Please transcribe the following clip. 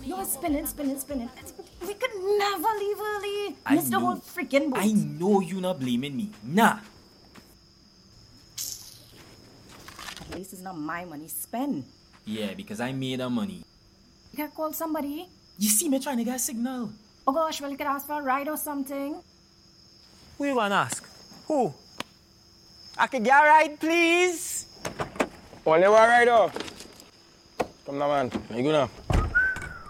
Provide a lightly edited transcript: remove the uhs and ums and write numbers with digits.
You're spinning. We could never leave early. Missed the whole freaking boat. I know you not blaming me. Nah. At least it's not my money spent. Yeah, because I made the money. You can call somebody. You see me trying to get a signal. Oh gosh, well, you could ask for a ride or something. Who you wanna ask? Who? I could get a ride, please? Only one ride, oh. Come now, man. You go now.